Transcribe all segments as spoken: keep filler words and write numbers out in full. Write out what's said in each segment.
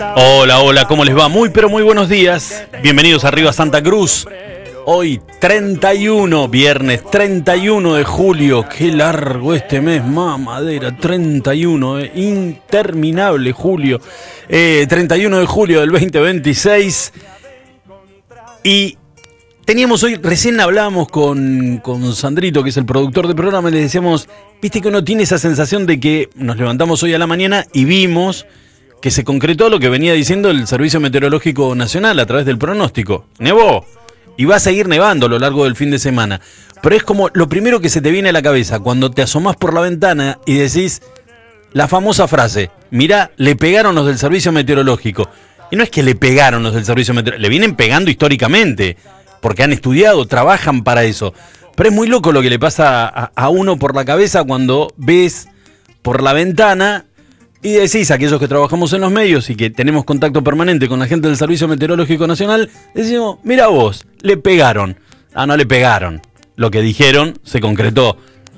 Hola, hola, ¿cómo les va? Muy, pero muy buenos días. Bienvenidos a Arriba Santa Cruz. Hoy treinta y uno, viernes treinta y uno de julio. Qué largo este mes, mamadera, treinta y uno, eh, interminable julio. Eh, treinta y uno de julio del veinte veintiséis. Y teníamos hoy, recién hablábamos con, con Sandrito, que es el productor del programa, y le decíamos, viste que uno tiene esa sensación de que nos levantamos hoy a la mañana y vimos que se concretó lo que venía diciendo el Servicio Meteorológico Nacional a través del pronóstico. Nevó. Y va a seguir nevando a lo largo del fin de semana. Pero es como lo primero que se te viene a la cabeza cuando te asomás por la ventana y decís la famosa frase, mirá, le pegaron los del Servicio Meteorológico. Y no es que le pegaron los del Servicio Meteorológico, le vienen pegando históricamente, porque han estudiado, trabajan para eso. Pero es muy loco lo que le pasa a, a uno por la cabeza cuando ves por la ventana y decís, aquellos que trabajamos en los medios y que tenemos contacto permanente con la gente del Servicio Meteorológico Nacional, decimos, mira vos, le pegaron. Ah, no le pegaron. Lo que dijeron se concretó.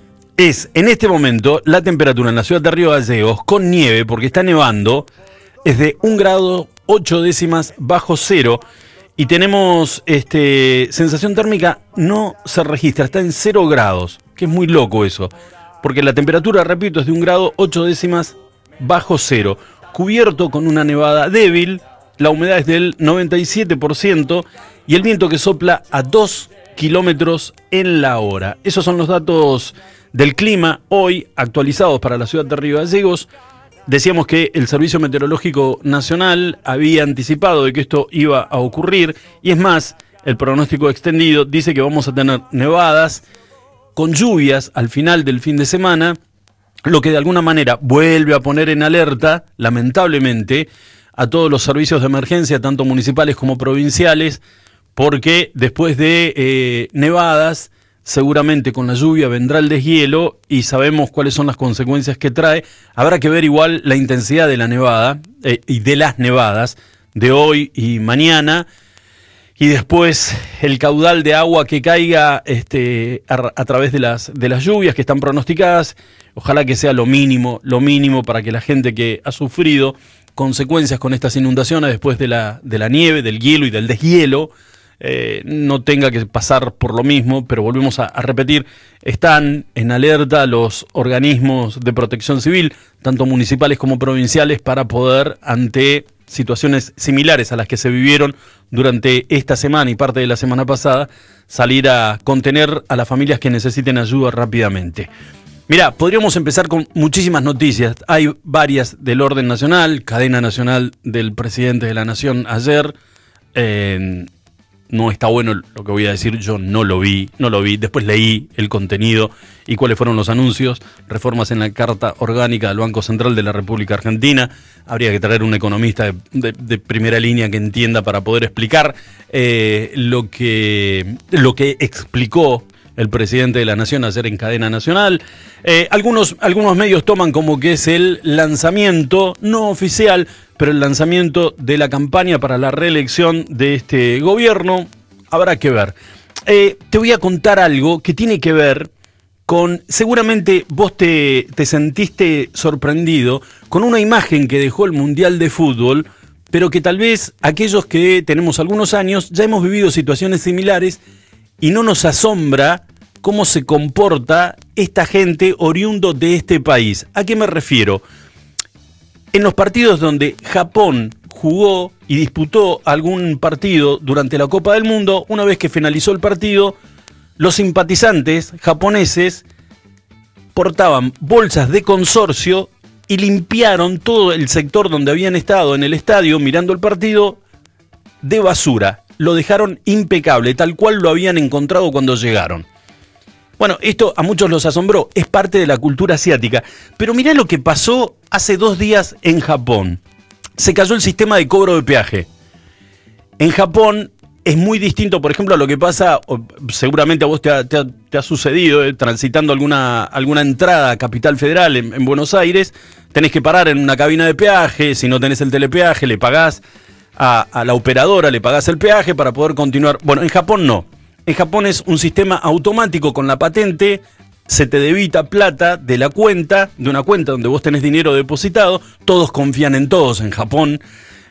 Es, en este momento, la temperatura en la ciudad de Río Gallegos, con nieve, porque está nevando, es de un grado ocho décimas bajo cero. Y tenemos este, sensación térmica, no se registra, está en cero grados, que es muy loco eso. Porque la temperatura, repito, es de un grado ocho décimas bajo cero, cubierto con una nevada débil, la humedad es del noventa y siete por ciento y el viento que sopla a dos kilómetros en la hora. Esos son los datos del clima hoy actualizados para la ciudad de Río Gallegos. Decíamos que el Servicio Meteorológico Nacional había anticipado de que esto iba a ocurrir y es más, el pronóstico extendido dice que vamos a tener nevadas con lluvias al final del fin de semana, lo que de alguna manera vuelve a poner en alerta, lamentablemente, a todos los servicios de emergencia, tanto municipales como provinciales, porque después de eh, nevadas, seguramente con la lluvia vendrá el deshielo y sabemos cuáles son las consecuencias que trae. Habrá que ver igual la intensidad de la nevada eh, y de las nevadas de hoy y mañana. Y después el caudal de agua que caiga este, a, a través de las, de las lluvias que están pronosticadas. Ojalá que sea lo mínimo, lo mínimo para que la gente que ha sufrido consecuencias con estas inundaciones después de la, de la nieve, del hielo y del deshielo, eh, no tenga que pasar por lo mismo. Pero volvemos a, a repetir, están en alerta los organismos de protección civil, tanto municipales como provinciales, para poder, ante situaciones similares a las que se vivieron durante esta semana y parte de la semana pasada, salir a contener a las familias que necesiten ayuda rápidamente. Mirá, podríamos empezar con muchísimas noticias. Hay varias del orden nacional, cadena nacional del presidente de la Nación ayer. Eh, no está bueno lo que voy a decir, yo no lo vi, no lo vi. Después leí el contenido y cuáles fueron los anuncios. Reformas en la Carta Orgánica del Banco Central de la República Argentina. Habría que traer un economista de, de, de primera línea que entienda para poder explicar eh, lo que, lo que explicó el presidente de la Nación ayer en cadena nacional. Eh, algunos, algunos medios toman como que es el lanzamiento, no oficial, pero el lanzamiento de la campaña para la reelección de este gobierno. Habrá que ver. Eh, te voy a contar algo que tiene que ver con, seguramente vos te, te sentiste sorprendido con una imagen que dejó el Mundial de Fútbol, pero que tal vez aquellos que tenemos algunos años ya hemos vivido situaciones similares y no nos asombra cómo se comporta esta gente oriundo de este país. ¿A qué me refiero? En los partidos donde Japón jugó y disputó algún partido durante la Copa del Mundo, una vez que finalizó el partido, los simpatizantes japoneses portaban bolsas de consorcio y limpiaron todo el sector donde habían estado en el estadio mirando el partido de basura. Lo dejaron impecable, tal cual lo habían encontrado cuando llegaron. Bueno, esto a muchos los asombró, es parte de la cultura asiática. Pero mirá lo que pasó hace dos días en Japón. Se cayó el sistema de cobro de peaje. En Japón es muy distinto, por ejemplo, a lo que pasa, seguramente a vos te ha, te ha, te ha sucedido, eh, transitando alguna, alguna entrada a Capital Federal en, en Buenos Aires, tenés que parar en una cabina de peaje, si no tenés el telepeaje, le pagás a, a la operadora, le pagás el peaje para poder continuar. Bueno, en Japón no. En Japón es un sistema automático con la patente, se te debita plata de la cuenta, de una cuenta donde vos tenés dinero depositado, todos confían en todos en Japón.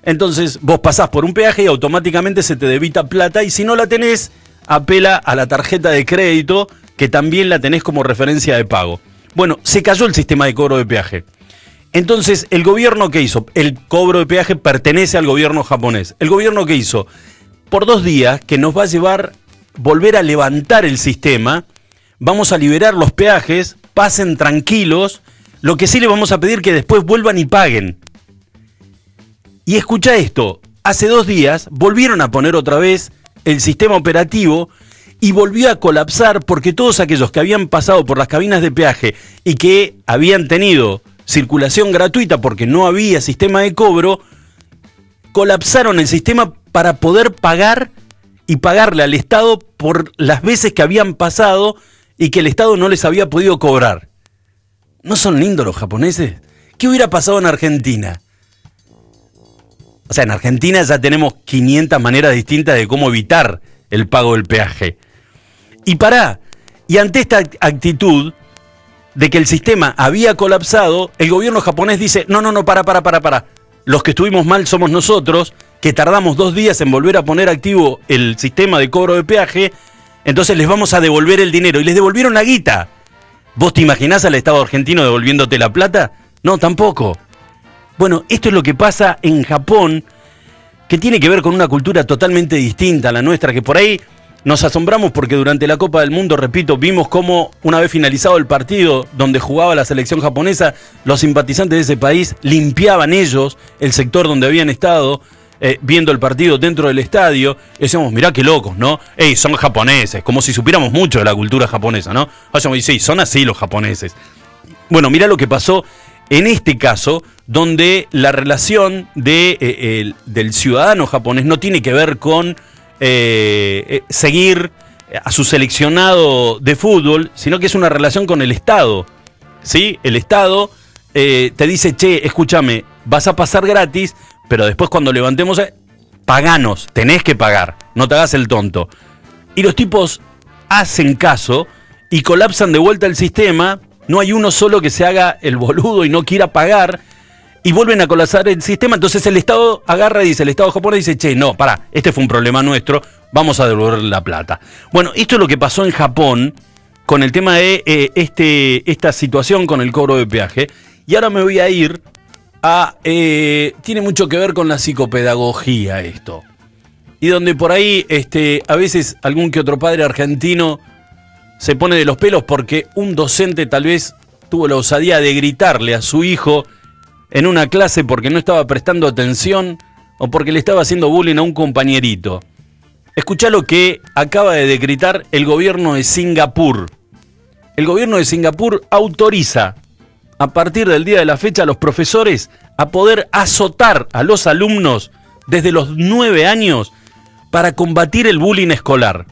Entonces vos pasás por un peaje y automáticamente se te debita plata, y si no la tenés, apela a la tarjeta de crédito, que también la tenés como referencia de pago. Bueno, se cayó el sistema de cobro de peaje. Entonces, ¿el gobierno qué hizo? El cobro de peaje pertenece al gobierno japonés. ¿El gobierno qué hizo? Por dos días, que nos va a llevar volver a levantar el sistema, vamos a liberar los peajes, pasen tranquilos, lo que sí les vamos a pedir que después vuelvan y paguen. Y escucha esto, hace dos días volvieron a poner otra vez el sistema operativo y volvió a colapsar porque todos aquellos que habían pasado por las cabinas de peaje y que habían tenido circulación gratuita porque no había sistema de cobro, colapsaron el sistema para poder pagar y pagarle al Estado por las veces que habían pasado y que el Estado no les había podido cobrar. ¿No son lindos los japoneses? ¿Qué hubiera pasado en Argentina? O sea, en Argentina ya tenemos quinientas maneras distintas de cómo evitar el pago del peaje. Y pará, y ante esta actitud de que el sistema había colapsado, el gobierno japonés dice, no, no, no, para, para, para, para. Los que estuvimos mal somos nosotros, que tardamos dos días en volver a poner activo el sistema de cobro de peaje, entonces les vamos a devolver el dinero. Y les devolvieron la guita. ¿Vos te imaginás al Estado argentino devolviéndote la plata? No, tampoco. Bueno, esto es lo que pasa en Japón, que tiene que ver con una cultura totalmente distinta a la nuestra, que por ahí nos asombramos porque durante la Copa del Mundo, repito, vimos cómo una vez finalizado el partido donde jugaba la selección japonesa, los simpatizantes de ese país limpiaban ellos el sector donde habían estado eh, viendo el partido dentro del estadio. Y decíamos, mirá qué locos, ¿no? Ey, son japoneses, como si supiéramos mucho de la cultura japonesa, ¿no? Vayamos y sí, son así los japoneses. Bueno, mirá lo que pasó en este caso, donde la relación de, eh, el, del ciudadano japonés no tiene que ver con eh, eh, seguir a su seleccionado de fútbol, sino que es una relación con el Estado. ¿Sí? El Estado eh, te dice, che, escúchame, vas a pasar gratis, pero después cuando levantemos, eh, paganos, tenés que pagar, no te hagas el tonto. Y los tipos hacen caso y colapsan de vuelta el sistema. No hay uno solo que se haga el boludo y no quiera pagar, y vuelven a colapsar el sistema. Entonces el Estado agarra y dice, el Estado japonés dice, che, no, pará, este fue un problema nuestro, vamos a devolver la plata. Bueno, esto es lo que pasó en Japón con el tema de eh, este, esta situación con el cobro de peaje. Y ahora me voy a ir a... Eh, tiene mucho que ver con la psicopedagogía esto. Y donde por ahí este, a veces algún que otro padre argentino se pone de los pelos porque un docente tal vez tuvo la osadía de gritarle a su hijo en una clase porque no estaba prestando atención o porque le estaba haciendo bullying a un compañerito. Escuchá lo que acaba de decretar el gobierno de Singapur. El gobierno de Singapur autoriza a partir del día de la fecha a los profesores a poder azotar a los alumnos desde los nueve años para combatir el bullying escolar.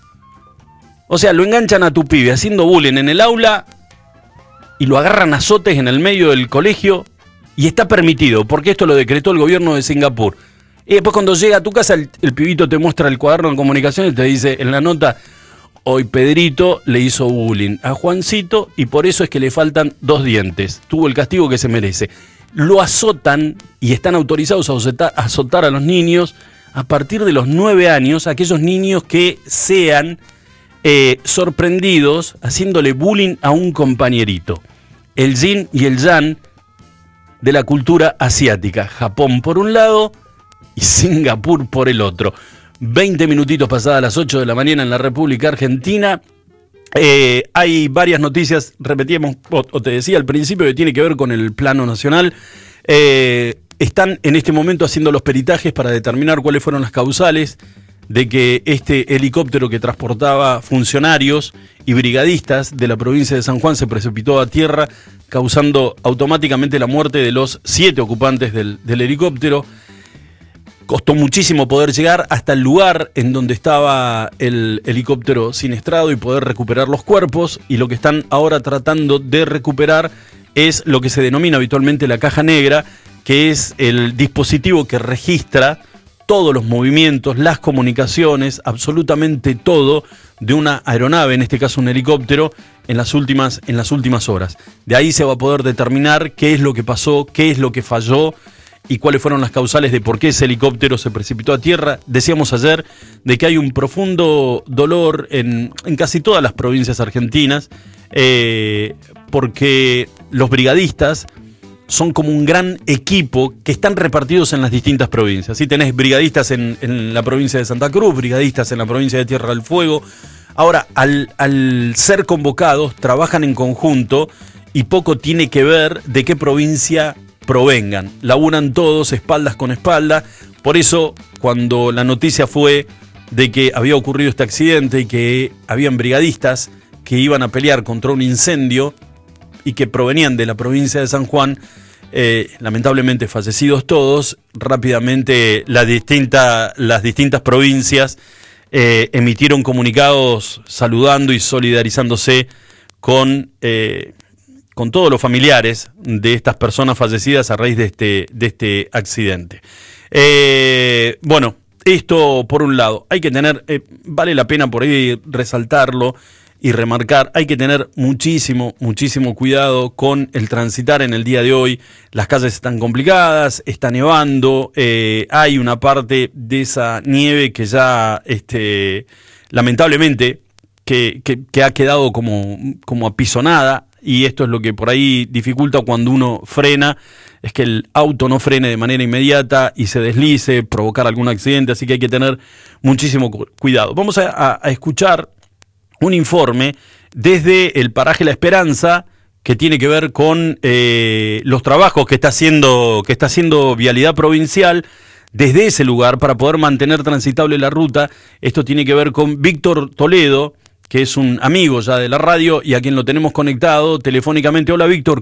O sea, lo enganchan a tu pibe haciendo bullying en el aula y lo agarran a azotes en el medio del colegio, y está permitido, porque esto lo decretó el gobierno de Singapur. Y después cuando llega a tu casa, el, el pibito te muestra el cuaderno de comunicación y te dice en la nota, hoy Pedrito le hizo bullying a Juancito y por eso es que le faltan dos dientes. Tuvo el castigo que se merece. Lo azotan y están autorizados a azotar, a azotar a los niños a partir de los nueve años, aquellos niños que sean Eh, sorprendidos haciéndole bullying a un compañerito. El yin y el yang de la cultura asiática. Japón por un lado y Singapur por el otro. veinte minutitos pasadas las ocho de la mañana en la República Argentina. Eh, hay varias noticias, repetíamos, o, o te decía al principio, que tiene que ver con el plano nacional. Eh, están en este momento haciendo los peritajes para determinar cuáles fueron las causales de que este helicóptero que transportaba funcionarios y brigadistas de la provincia de San Juan se precipitó a tierra, causando automáticamente la muerte de los siete ocupantes del, del helicóptero. Costó muchísimo poder llegar hasta el lugar en donde estaba el helicóptero siniestrado y poder recuperar los cuerpos, y lo que están ahora tratando de recuperar es lo que se denomina habitualmente la caja negra, que es el dispositivo que registra todos los movimientos, las comunicaciones, absolutamente todo de una aeronave, en este caso un helicóptero, en las últimas, en las últimas horas. De ahí se va a poder determinar qué es lo que pasó, qué es lo que falló y cuáles fueron las causales de por qué ese helicóptero se precipitó a tierra. Decíamos ayer de que hay un profundo dolor en, en casi todas las provincias argentinas, eh, porque los brigadistas son como un gran equipo que están repartidos en las distintas provincias. ¿Sí? Tenés brigadistas en, en la provincia de Santa Cruz, brigadistas en la provincia de Tierra del Fuego. Ahora, al, al ser convocados, trabajan en conjunto y poco tiene que ver de qué provincia provengan. Laburan todos espaldas con espalda. Por eso, cuando la noticia fue de que había ocurrido este accidente y que habían brigadistas que iban a pelear contra un incendio y que provenían de la provincia de San Juan, eh, lamentablemente fallecidos todos, rápidamente la distinta, las distintas provincias eh, emitieron comunicados saludando y solidarizándose con... Eh, con todos los familiares de estas personas fallecidas a raíz de este, de este accidente. Eh, bueno, esto por un lado, hay que tener, eh, vale la pena por ahí resaltarlo y remarcar, hay que tener muchísimo, muchísimo cuidado con el transitar en el día de hoy. Las calles están complicadas, está nevando, eh, hay una parte de esa nieve que ya, este, lamentablemente, que, que, que ha quedado como, como apisonada. Y esto es lo que por ahí dificulta cuando uno frena, es que el auto no frene de manera inmediata y se deslice, provocar algún accidente, así que hay que tener muchísimo cuidado. Vamos a, a, a escuchar un informe desde el paraje La Esperanza, que tiene que ver con eh, los trabajos que está haciendo, que está haciendo Vialidad Provincial desde ese lugar para poder mantener transitable la ruta. Esto tiene que ver con Víctor Toledo, que es un amigo ya de la radio y a quien lo tenemos conectado telefónicamente. Hola, Víctor,